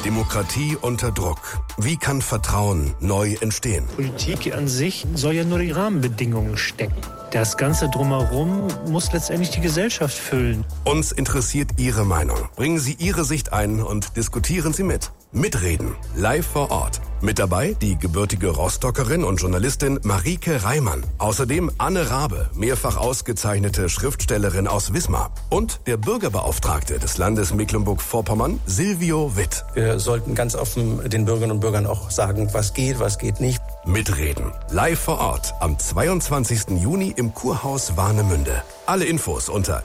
Demokratie unter Druck. Wie kann Vertrauen neu entstehen? Politik an sich soll ja nur die Rahmenbedingungen stecken. Das Ganze drumherum muss letztendlich die Gesellschaft füllen. Uns interessiert Ihre Meinung. Bringen Sie Ihre Sicht ein und diskutieren Sie mit. Mitreden. Live vor Ort. Mit dabei die gebürtige Rostockerin und Journalistin Marieke Reimann. Außerdem Anne Rabe, mehrfach ausgezeichnete Schriftstellerin aus Wismar. Und der Bürgerbeauftragte des Landes Mecklenburg-Vorpommern, Silvio Witt. Wir sollten ganz offen den Bürgerinnen und Bürgern auch sagen, was geht nicht. Mitreden. Live vor Ort am 22. Juni im Kurhaus Warnemünde. Alle Infos unter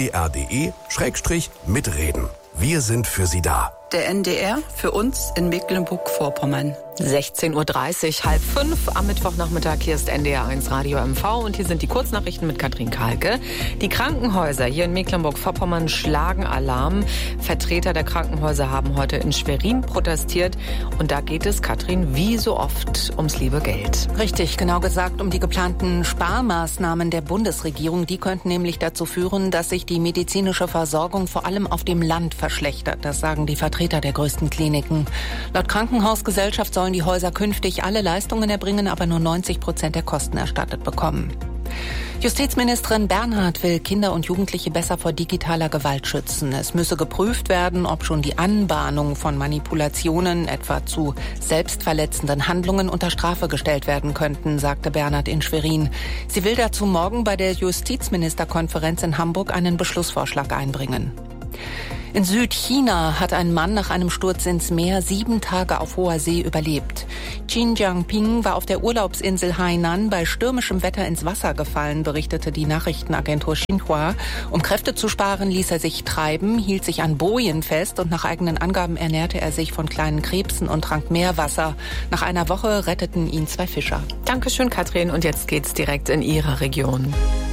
ndr.de/mitreden. Wir sind für Sie da. Der NDR für uns in Mecklenburg-Vorpommern. 16:30 Uhr, 16:30 am Mittwochnachmittag. Hier ist NDR1 Radio MV und hier sind die Kurznachrichten mit Katrin Kahlke. Die Krankenhäuser hier in Mecklenburg-Vorpommern schlagen Alarm. Vertreter der Krankenhäuser haben heute in Schwerin protestiert. Und da geht es, Katrin, wie so oft ums liebe Geld. Richtig, genau gesagt um die geplanten Sparmaßnahmen der Bundesregierung. Die könnten nämlich dazu führen, dass sich die medizinische Versorgung vor allem auf dem Land verschlechtert. Das sagen die Vertreter der größten Kliniken. Laut Krankenhausgesellschaft sollen die Häuser künftig alle Leistungen erbringen, aber nur 90% der Kosten erstattet bekommen. Justizministerin Bernhardt will Kinder und Jugendliche besser vor digitaler Gewalt schützen. Es müsse geprüft werden, ob schon die Anbahnung von Manipulationen, etwa zu selbstverletzenden Handlungen, unter Strafe gestellt werden könnten, sagte Bernhardt in Schwerin. Sie will dazu morgen bei der Justizministerkonferenz in Hamburg einen Beschlussvorschlag einbringen. In Südchina hat ein Mann nach einem Sturz ins Meer 7 Tage auf hoher See überlebt. Qin Jiangping war auf der Urlaubsinsel Hainan bei stürmischem Wetter ins Wasser gefallen, berichtete die Nachrichtenagentur Xinhua. Um Kräfte zu sparen, ließ er sich treiben, hielt sich an Bojen fest und nach eigenen Angaben ernährte er sich von kleinen Krebsen und trank Meerwasser. Nach einer Woche retteten ihn 2 Fischer. Dankeschön, Katrin. Und jetzt geht's direkt in Ihre Region.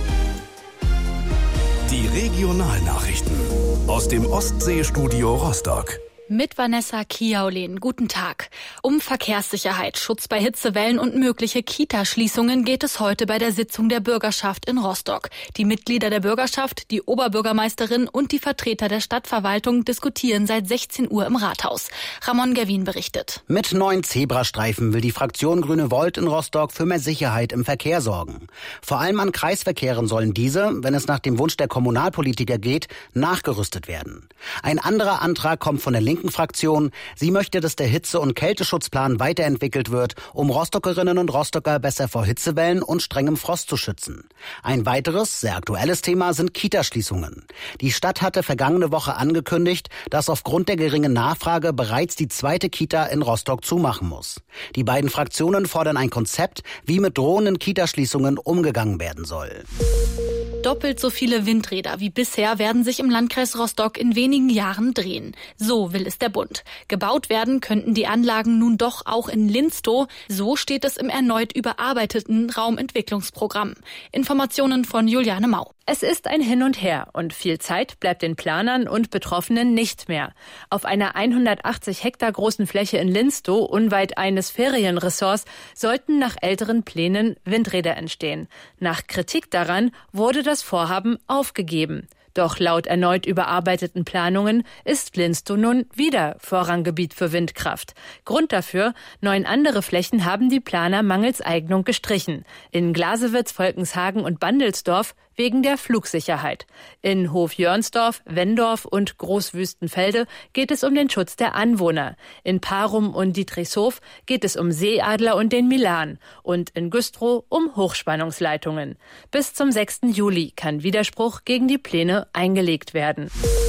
Die Regionalnachrichten aus dem Ostseestudio Rostock. Mit Vanessa Kiaulin. Guten Tag. Um Verkehrssicherheit, Schutz bei Hitzewellen und mögliche Kita-Schließungen geht es heute bei der Sitzung der Bürgerschaft in Rostock. Die Mitglieder der Bürgerschaft, die Oberbürgermeisterin und die Vertreter der Stadtverwaltung diskutieren seit 16 Uhr im Rathaus. Ramon Gerwin berichtet. Mit 9 Zebrastreifen will die Fraktion Grüne Volt in Rostock für mehr Sicherheit im Verkehr sorgen. Vor allem an Kreisverkehren sollen diese, wenn es nach dem Wunsch der Kommunalpolitiker geht, nachgerüstet werden. Ein anderer Antrag kommt von der linken Fraktion. Sie möchte, dass der Hitze- und Kälteschutzplan weiterentwickelt wird, um Rostockerinnen und Rostocker besser vor Hitzewellen und strengem Frost zu schützen. Ein weiteres, sehr aktuelles Thema sind Kitaschließungen. Die Stadt hatte vergangene Woche angekündigt, dass aufgrund der geringen Nachfrage bereits die 2. Kita in Rostock zumachen muss. Die beiden Fraktionen fordern ein Konzept, wie mit drohenden Kitaschließungen umgegangen werden soll. Doppelt so viele Windräder wie bisher werden sich im Landkreis Rostock in wenigen Jahren drehen. So will es der Bund. Gebaut werden könnten die Anlagen nun doch auch in Linstow. So steht es im erneut überarbeiteten Raumentwicklungsprogramm. Informationen von Juliane Mau. Es ist ein Hin und Her und viel Zeit bleibt den Planern und Betroffenen nicht mehr. Auf einer 180 Hektar großen Fläche in Linstow, unweit eines Ferienressorts, sollten nach älteren Plänen Windräder entstehen. Nach Kritik daran wurde das Vorhaben aufgegeben. Doch laut erneut überarbeiteten Planungen ist Linstow nun wieder Vorranggebiet für Windkraft. Grund dafür: 9 andere Flächen haben die Planer mangels Eignung gestrichen. In Glasewitz, Volkenshagen und Bandelsdorf wegen der Flugsicherheit. In Hofjörnsdorf, Wendorf und Großwüstenfelde geht es um den Schutz der Anwohner. In Parum und Dietrichshof geht es um Seeadler und den Milan. Und in Güstrow um Hochspannungsleitungen. Bis zum 6. Juli kann Widerspruch gegen die Pläne eingelegt werden.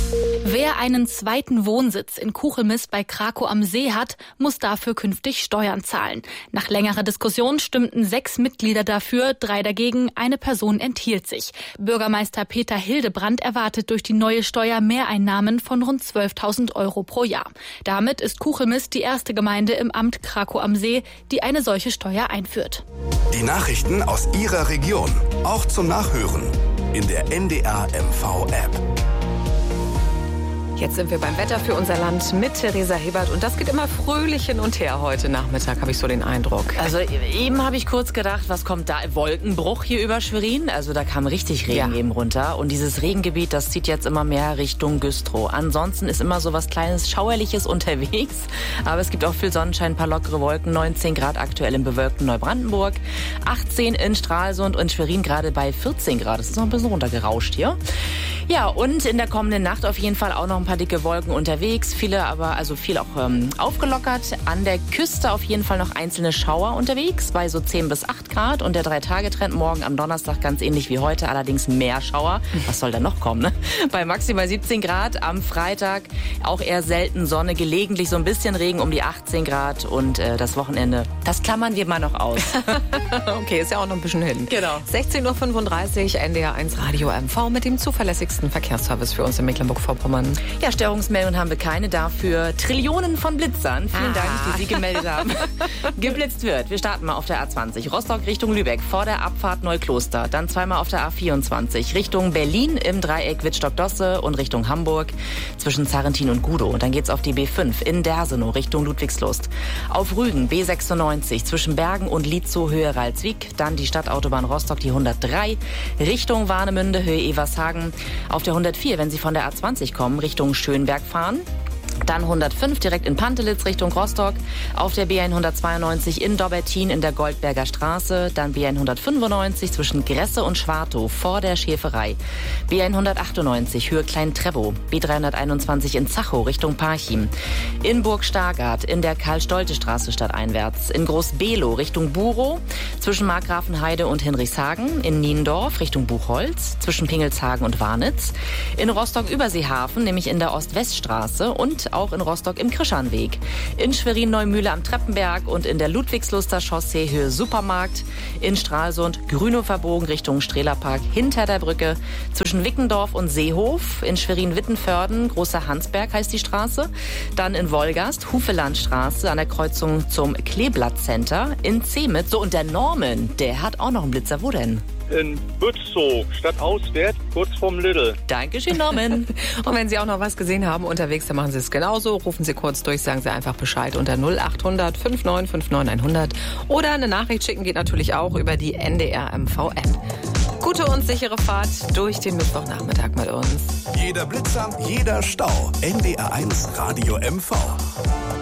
Wer einen zweiten Wohnsitz in Kuchelmis bei Krakow am See hat, muss dafür künftig Steuern zahlen. Nach längerer Diskussion stimmten 6 Mitglieder dafür, 3 dagegen, eine Person enthielt sich. Bürgermeister Peter Hildebrand erwartet durch die neue Steuer Mehreinnahmen von rund 12.000 Euro pro Jahr. Damit ist Kuchelmis die erste Gemeinde im Amt Krakow am See, die eine solche Steuer einführt. Die Nachrichten aus Ihrer Region, auch zum Nachhören in der NDR MV App. Jetzt sind wir beim Wetter für unser Land mit Theresa Hebert und das geht immer fröhlich hin und her heute Nachmittag, habe ich so den Eindruck. Also eben habe ich kurz gedacht, was kommt da? Wolkenbruch hier über Schwerin? Also da kam richtig Regen eben runter und dieses Regengebiet, das zieht jetzt immer mehr Richtung Güstrow. Ansonsten ist immer so was Kleines Schauerliches unterwegs, aber es gibt auch viel Sonnenschein, ein paar lockere Wolken, 19 Grad aktuell im bewölkten Neubrandenburg, 18 in Stralsund und Schwerin gerade bei 14 Grad. Das ist noch ein bisschen runtergerauscht hier. Ja, und in der kommenden Nacht auf jeden Fall auch noch ein paar dicke Wolken unterwegs. Viel auch aufgelockert. An der Küste auf jeden Fall noch einzelne Schauer unterwegs bei so 10 bis 8 Grad. Und der 3-Tage-Trend morgen am Donnerstag ganz ähnlich wie heute, allerdings mehr Schauer. Was soll da noch kommen, ne? Bei maximal 17 Grad. Am Freitag auch eher selten Sonne, gelegentlich so ein bisschen Regen um die 18 Grad. Und das Wochenende, das klammern wir mal noch aus. Okay, ist ja auch noch ein bisschen hin. Genau. 16:35 Uhr, NDR 1 Radio MV mit dem zuverlässigsten Verkehrsservice für uns in Mecklenburg-Vorpommern. Ja, Störungsmeldungen haben wir keine, dafür Trillionen von Blitzern. Vielen Dank, die Sie gemeldet haben. Geblitzt wird. Wir starten mal auf der A20. Rostock Richtung Lübeck vor der Abfahrt Neukloster. Dann zweimal auf der A24 Richtung Berlin im Dreieck Wittstock-Dosse und Richtung Hamburg zwischen Zarrentin und Gudow. Und dann geht's auf die B5 in Dersenow Richtung Ludwigslust. Auf Rügen B96 zwischen Bergen und Lietzow Höhe Ralswiek. Dann die Stadtautobahn Rostock, die 103 Richtung Warnemünde Höhe Evershagen. Auf der 104, wenn Sie von der A20 kommen, Richtung Schönberg fahren. Dann 105 direkt in Pantelitz Richtung Rostock. Auf der B192 in Dobbertin in der Goldberger Straße. Dann B195 zwischen Gresse und Schwartow vor der Schäferei. B198 Höhe Klein-Treppow. B321 in Zachow Richtung Parchim. In Burg-Stargard in der Karl-Stolte-Straße stadteinwärts. In Groß-Below Richtung Burow. Zwischen Markgrafenheide und Hinrichshagen. In Niendorf Richtung Buchholz. Zwischen Pingelshagen und Warnitz. In Rostock-Überseehafen, nämlich in der Ost-West-Straße. Und auch in Rostock im Krischanweg. In Schwerin-Neumühle am Treppenberg und in der Ludwigsluster Chaussee Höhe Supermarkt. In Stralsund Grünhoferbogen Richtung Strehlerpark hinter der Brücke. Zwischen Wickendorf und Seehof. In Schwerin-Wittenförden Großer Hansberg heißt die Straße. Dann in Wolgast Hufelandstraße an der Kreuzung zum Kleeblatt Center. In Zemitz. So, und der Norman, der hat auch noch einen Blitzer. Wo denn? In Bützow, Stadtauswärts, kurz vorm Lidl. Dankeschön, Norman. Und wenn Sie auch noch was gesehen haben unterwegs, dann machen Sie es genauso. Rufen Sie kurz durch, sagen Sie einfach Bescheid unter 0800 5959 100. Oder eine Nachricht schicken geht natürlich auch über die NDR MV-App. Gute und sichere Fahrt durch den Mittwochnachmittag mit uns. Jeder Blitzer, jeder Stau. NDR 1 Radio MV.